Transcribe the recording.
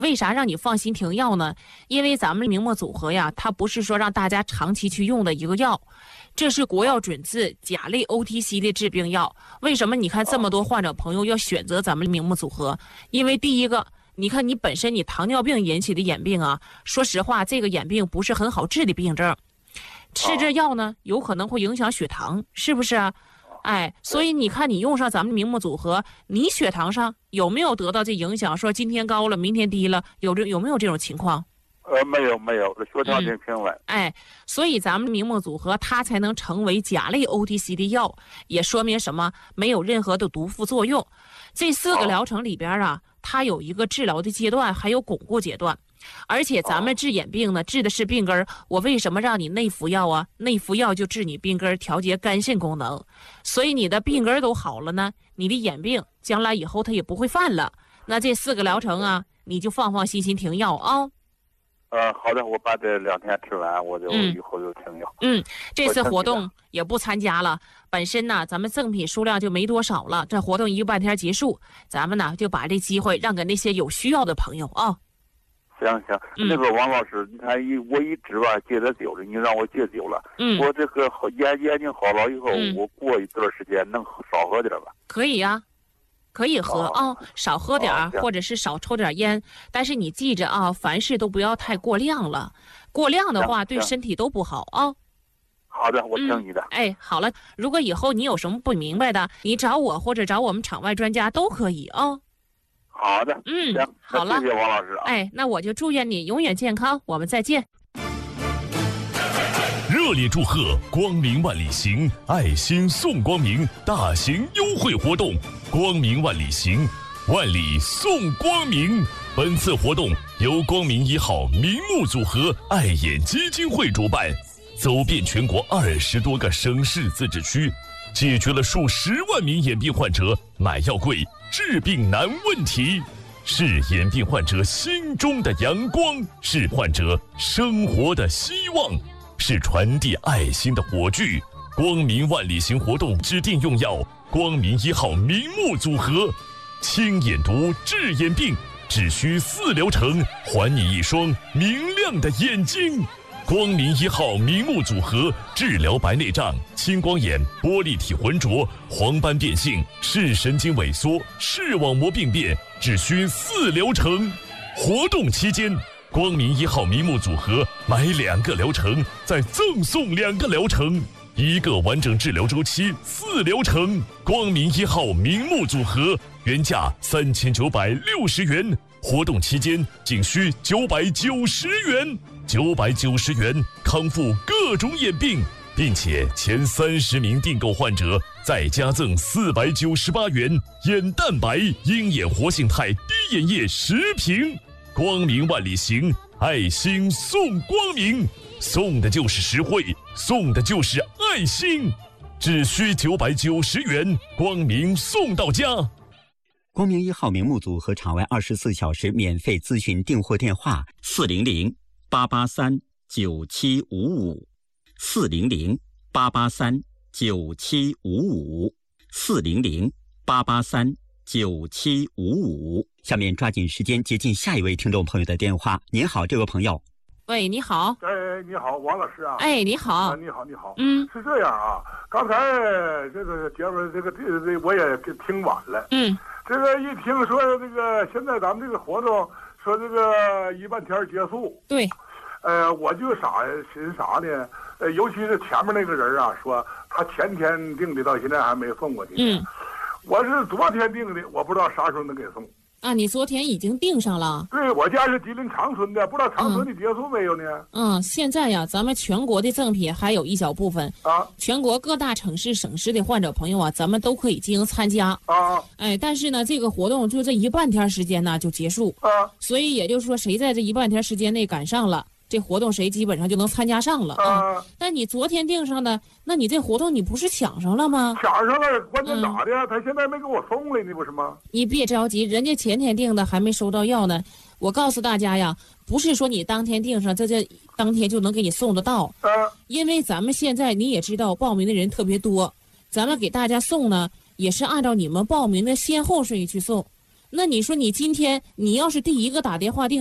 为啥让你放心停药呢？因为咱们明末组合呀，它不是说让大家长期去用的一个药，这是国药准字甲类 OTC 的治病药。为什么你看这么多患者朋友要选择咱们明末组合？因为第一个，你看你本身你糖尿病引起的眼病啊，说实话，这个眼病不是很好治的病症，吃这药呢，有可能会影响血糖，是不是啊？哎，所以你看，你用上咱们明末组合，你血糖上有没有得到这影响？说今天高了，明天低了，有没有这种情况？ 没有，血糖挺平稳。 哎，所以咱们明末组合它才能成为甲类 OTC 的药，也说明什么？没有任何的毒副作用。这4个疗程里边啊，它有一个治疗的阶段，还有巩固阶段。而且咱们治眼病呢，治的是病根。我为什么让你内服药啊？内服药就治你病根，调节肝肾功能。所以你的病根都好了呢，你的眼病将来以后它也不会犯了。那这4个疗程啊，你就放心停药啊。 好的，我把这2天吃完，我就以后就停药。 这次活动也不参加了，本身呢，咱们赠品数量就没多少了。这活动1个半天结束，咱们呢就把这机会让给那些有需要的朋友啊。 行，那个王老师，你看我一直吧戒着酒了，你让我戒酒了，我这个眼睛好了以后，我过一段时间能少喝点吧？ 可以呀，可以喝啊，少喝点或者是少抽点烟。但是你记着啊，凡事都不要太过量了，过量的话对身体都不好啊。 好的，我听你的。 哎，好了，如果以后你有什么不明白的，你找我或者找我们场外专家都可以啊。 好的，行， 好了， 谢谢王老师啊。 哎，那我就祝愿你永远健康，我们再见。 热烈祝贺光明万里行爱心送光明大型优惠活动，光明万里行，万里送光明。本次活动由光明1号明目组合爱眼基金会主办，走遍全国20多个省市自治区，解决了数10万名眼病患者买药贵治病难问题，是眼病患者心中的阳光，是患者生活的希望，是传递爱心的火炬。光明万里行活动指定用药光明1号明目组合，清眼毒治眼病，只需4疗程，还你一双明亮的眼睛。光明1号明目组合治疗白内障、青光眼、玻璃体浑浊、黄斑变性、视神经萎缩、视网膜病变，只需4疗程。活动期间，光明1号明目组合买2个疗程再赠送2个疗程，1个完整治疗周期4疗程。光明1号明目组合原价3960元，活动期间仅需990元，990元康复各种眼病，并且前30名订购患者再加赠498元眼蛋白鹰眼活性肽滴眼液10瓶。光明万里行，爱心送光明，送的就是实惠，送的就是爱心，只需990元，光明送到家。 光明1号明目组和场外24小时免费咨询订货电话400-883-9755，400-883-9755。下面抓紧时间接近下一位听众朋友的电话。您好，这位朋友。 喂，你好。 你好，王老师啊。 哎，你好。 你好。是这样啊，刚才这个节目这我也听晚了。这个一听说这个现在咱们这个活动说这个1半天结束。 对。 我就寻思啥呢？尤其是前面那个人啊，说他前天订的，到现在还没送过去。我是昨天订的，我不知道啥时候能给送。 啊，你昨天已经订上了？ 对，我家是吉林长春的，不知道长春的结束没有呢？ 现在呀，咱们全国的赠品还有一小部分啊， 全国各大城市、省市的患者朋友啊，咱们都可以进行参加啊。 哎，但是呢，这个活动就这1半天时间呢就结束啊， 所以也就是说，谁在这1半天时间内赶上了这活动，谁基本上就能参加上了啊。但你昨天订上的，那你这活动你不是抢上了吗？ 抢上了，关键咋的？他现在没给我送来呢，不是吗？ 你别着急，人家前天订的还没收到药呢。我告诉大家呀，不是说你当天订上，这当天就能给你送得到。因为咱们现在你也知道，报名的人特别多，咱们给大家送呢，也是按照你们报名的先后顺序去送。 那你说你今天你要是第一个打电话订